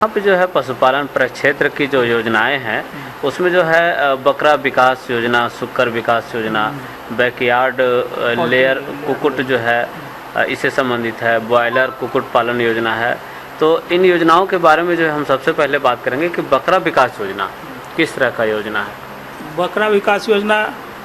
यहाँ पे जो है पशुपालन प्रक्षेत्र की जो योजनाएं हैं उसमें जो है बकरा विकास योजना, सुकर विकास योजना, बैकयार्ड लेयर कुक्कुट जो है इससे संबंधित है, बॉयलर कुक्कुट पालन योजना है। तो इन योजनाओं के बारे में जो है हम सबसे पहले बात करेंगे कि बकरा विकास योजना किस तरह का योजना है। बकरा विकास योजना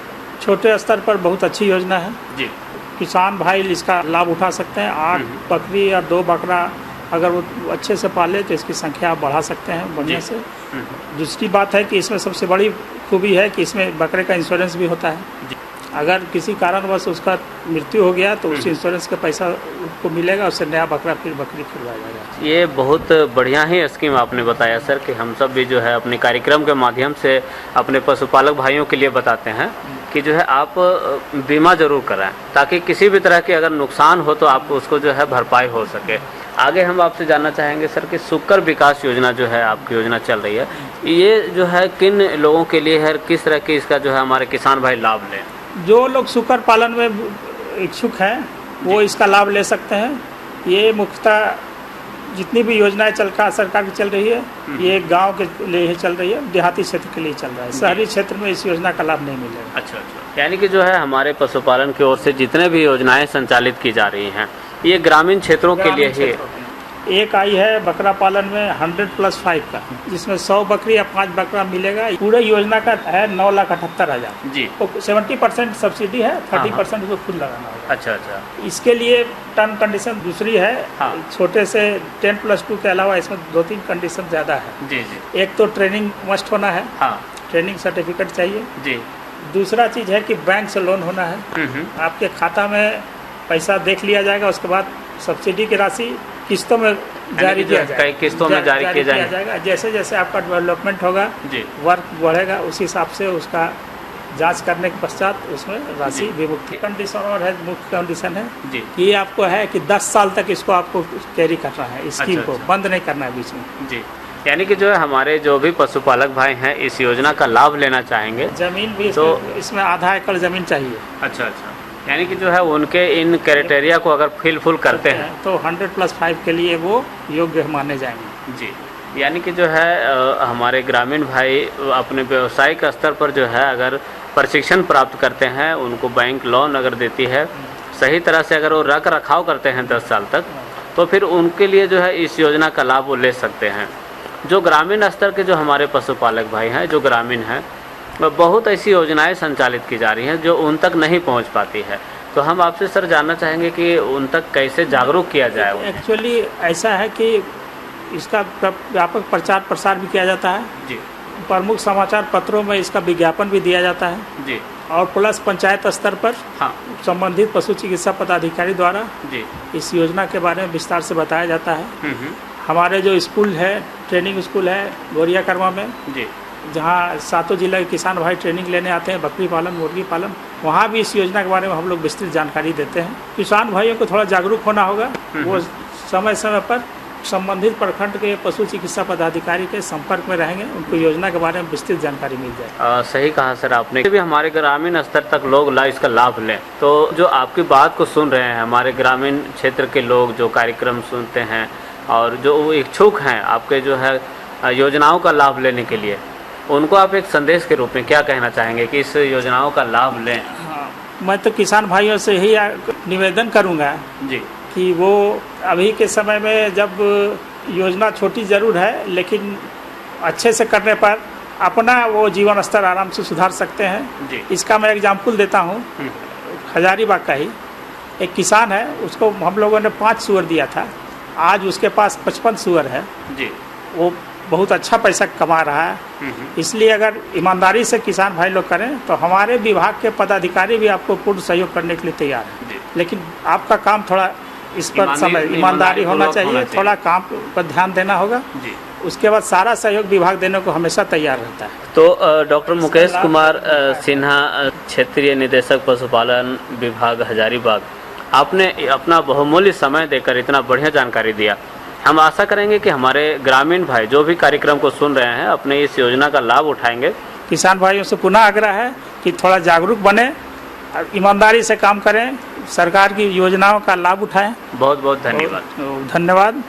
छोटे स्तर पर बहुत अच्छी योजना है जी। किसान भाई इसका लाभ उठा सकते हैं। 8 बकरी या 2 बकरा अगर वो अच्छे से पाले तो इसकी संख्या आप बढ़ा सकते हैं बढ़िया से। दूसरी बात है कि इसमें सबसे बड़ी खूबी है कि इसमें बकरे का इंश्योरेंस भी होता है। अगर किसी कारणवश उसका मृत्यु हो गया तो उस इंश्योरेंस का पैसा उसको मिलेगा, उससे नया बकरा फिर बकरी खुलवाया जाएगा। ये बहुत बढ़िया ही स्कीम आपने बताया सर कि हम सब भी जो है अपने कार्यक्रम के माध्यम से अपने पशुपालक भाइयों के लिए बताते हैं कि जो है आप बीमा जरूर कराएं ताकि किसी भी तरह के अगर नुकसान हो तो आप उसको जो है भरपाई हो सके। आगे हम आपसे जानना चाहेंगे सर कि सुकर विकास योजना जो है आपकी योजना चल रही है, ये जो है किन लोगों के लिए है, किस तरह की इसका जो है हमारे किसान भाई लाभ लें? जो लोग सुकर पालन में इच्छुक हैं वो इसका लाभ ले सकते हैं। ये मुख्यतः जितनी भी योजनाएं सरकार की चल रही है ये गांव के लिए ही चल रही है, देहाती क्षेत्र के लिए चल रहा है। शहरी क्षेत्र में इस योजना का लाभ नहीं मिलेगा। अच्छा, यानी कि जो है हमारे पशुपालन की ओर से जितने भी योजनाएं संचालित की जा रही हैं ये ग्रामीण क्षेत्रों के लिए ही। एक आई है बकरा पालन में 100+5 का, जिसमें 100 बकरी या 5 बकरा मिलेगा। पूरे योजना का है 9,78,000 जी। तो 70% सब्सिडी है, 30% उसको खुद लगाना होगा। अच्छा। इसके लिए टर्म कंडीशन दूसरी है। छोटे से 10+2 के अलावा इसमें 2-3 कंडीशन ज्यादा है जी। एक तो ट्रेनिंग मस्ट होना है, ट्रेनिंग सर्टिफिकेट चाहिए जी। दूसरा चीज है कि बैंक से लोन होना है। आपके खाता में पैसा देख लिया जाएगा, उसके बाद सब्सिडी की राशि किस्तों में जारी किया जाएगा। किस्तों में जारी किया जाएगा। जैसे जैसे आपका डेवलपमेंट होगा, वर्क बढ़ेगा, उस हिसाब से उसका जांच करने के पश्चात उसमें राशि विमुक्ति। कंडीशन और है, मुख्य कंडीशन है कि ये आपको है कि 10 साल तक इसको आपको कैरी करना है, स्कीम को बंद नहीं करना है बीच में जी। यानी कि जो है हमारे जो भी पशुपालक भाई हैं इस योजना का लाभ लेना चाहेंगे, जमीन भी तो इसमें आधा एकड़ जमीन चाहिए। अच्छा। यानी कि जो है उनके इन क्राइटेरिया को अगर फुल करते हैं तो 100+5 के लिए वो योग्य माने जाएंगे जी। यानी कि जो है हमारे ग्रामीण भाई अपने व्यवसायिक स्तर पर जो है अगर प्रशिक्षण प्राप्त करते हैं, उनको बैंक लोन अगर देती है, सही तरह से अगर वो रख रखाव करते हैं 10 साल तक, तो फिर उनके लिए जो है इस योजना का लाभ वो ले सकते हैं। जो ग्रामीण स्तर के जो हमारे पशुपालक भाई हैं जो ग्रामीण हैं, बहुत ऐसी योजनाएं संचालित की जा रही हैं जो उन तक नहीं पहुंच पाती है। तो हम आपसे सर जानना चाहेंगे कि उन तक कैसे जागरूक किया जाए। एक्चुअली ऐसा है कि इसका व्यापक प्रचार प्रसार भी किया जाता है जी। प्रमुख समाचार पत्रों में इसका विज्ञापन भी दिया जाता है जी। और प्लस पंचायत स्तर पर संबंधित पशु चिकित्सा पदाधिकारी द्वारा जी इस योजना के बारे में विस्तार से बताया जाता है। हमारे जो स्कूल है, ट्रेनिंग स्कूल है गोरिया कर्मा में जी, जहाँ 7 जिला के किसान भाई ट्रेनिंग लेने आते हैं बकरी पालन, मुर्गी पालन, वहाँ भी इस योजना के बारे में हम लोग विस्तृत जानकारी देते हैं। किसान भाइयों को थोड़ा जागरूक होना होगा, वो समय समय पर संबंधित प्रखंड के पशु चिकित्सा पदाधिकारी के संपर्क में रहेंगे, उनको योजना के बारे में विस्तृत जानकारी मिल जाए। सही कहा सर आपने। भी हमारे ग्रामीण स्तर तक लोग इसका लाभ लें, तो जो आपकी बात को सुन रहे हैं हमारे ग्रामीण क्षेत्र के लोग जो कार्यक्रम सुनते हैं और जो इच्छुक हैं आपके जो है योजनाओं का लाभ लेने के लिए, उनको आप एक संदेश के रूप में क्या कहना चाहेंगे कि इस योजनाओं का लाभ लें? मैं तो किसान भाइयों से ही निवेदन करूंगा जी कि वो अभी के समय में जब योजना छोटी जरूर है लेकिन अच्छे से करने पर अपना वो जीवन स्तर आराम से सुधार सकते हैं जी। इसका मैं एग्जाम्पल देता हूँ। हजारीबाग का ही एक किसान है, उसको हम लोगों ने 5 सूअर दिया था, आज उसके पास 55 सूअर है जी। वो बहुत अच्छा पैसा कमा रहा है। इसलिए अगर ईमानदारी से किसान भाई लोग करें तो हमारे विभाग के पदाधिकारी भी आपको पूर्ण सहयोग करने के लिए तैयार है। लेकिन आपका काम थोड़ा इस पर ईमानदारी होना चाहिए, थोड़ा काम पर ध्यान देना होगा जी। उसके बाद सारा सहयोग विभाग देने को हमेशा तैयार रहता है। तो डॉक्टर मुकेश कुमार सिन्हा, क्षेत्रीय निदेशक पशुपालन विभाग हजारीबाग, आपने अपना बहुमूल्य समय देकर इतना बढ़िया जानकारी दिया। हम आशा करेंगे कि हमारे ग्रामीण भाई जो भी कार्यक्रम को सुन रहे हैं अपने इस योजना का लाभ उठाएंगे। किसान भाइयों से पुनः आग्रह है कि थोड़ा जागरूक बने, ईमानदारी से काम करें, सरकार की योजनाओं का लाभ उठाएं। बहुत बहुत धन्यवाद। धन्यवाद।